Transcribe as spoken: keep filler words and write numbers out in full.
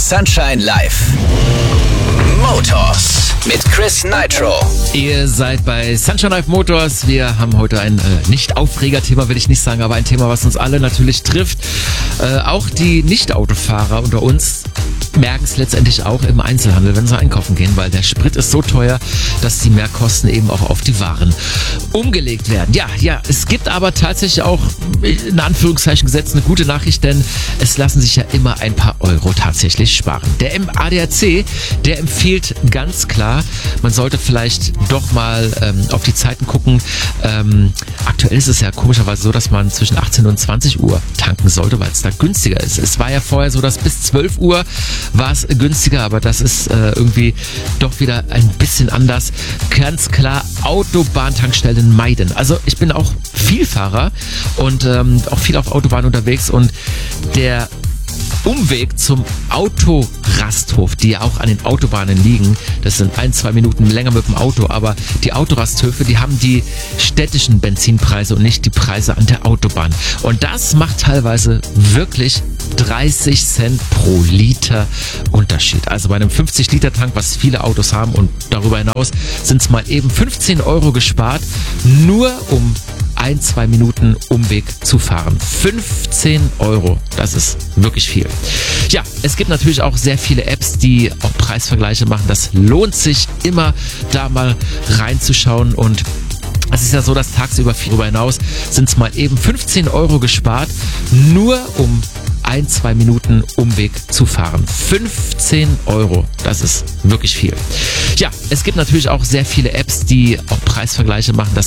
Sunshine Live. Motors mit Chris Nitro. Ihr seid bei Sunshine Live Motors. Wir haben heute ein äh, Nicht-Aufreger-Thema, will ich nicht sagen, aber ein Thema, was uns alle natürlich trifft. Äh, auch die Nicht-Autofahrer unter uns merken es letztendlich auch im Einzelhandel, wenn sie einkaufen gehen, weil der Sprit ist so teuer, dass die Mehrkosten eben auch auf die Waren umgelegt werden. Ja, ja, es gibt aber tatsächlich auch, in Anführungszeichen gesetzt, eine gute Nachricht, denn es lassen sich ja immer ein paar Euro tatsächlich sparen. Der A D A C, der empfiehlt ganz klar, man sollte vielleicht doch mal ähm, auf die Zeiten gucken. Ähm, aktuell ist es ja komischerweise so, dass man zwischen achtzehn und zwanzig Uhr tanken sollte, weil es da günstiger ist. Es war ja vorher so, dass bis zwölf Uhr war es günstiger, aber das ist äh, irgendwie doch wieder ein bisschen anders. Ganz klar Autobahntankstellen meiden. Also ich bin auch Vielfahrer und ähm, auch viel auf Autobahnen unterwegs und der Umweg zum Autorasthof, die ja auch an den Autobahnen liegen, das sind ein, zwei Minuten länger mit dem Auto, aber die Autorasthöfe, die haben die städtischen Benzinpreise und nicht die Preise an der Autobahn. Und das macht teilweise wirklich dreißig Cent pro Liter Unterschied. Also bei einem fünfzig Liter Tank, was viele Autos haben und darüber hinaus sind es mal eben fünfzehn Euro gespart, nur um ein, zwei Minuten Umweg zu fahren. fünfzehn Euro, das ist wirklich viel. Ja, es gibt natürlich auch sehr viele Apps, die auch Preisvergleiche machen. Das lohnt sich immer, da mal reinzuschauen und es ist ja so, dass tagsüber darüber hinaus sind es mal eben fünfzehn Euro gespart, nur um ein, zwei Minuten Umweg zu fahren. fünfzehn Euro, das ist wirklich viel. Ja, es gibt natürlich auch sehr viele Apps, die auch Preisvergleiche machen. Das